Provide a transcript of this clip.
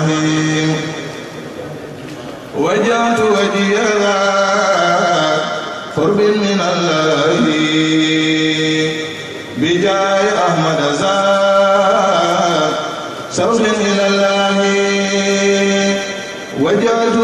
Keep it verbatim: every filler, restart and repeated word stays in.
وجهت وجهي ذا قرب من الله بجاه أحمد زاد سوف إلى الله وجهت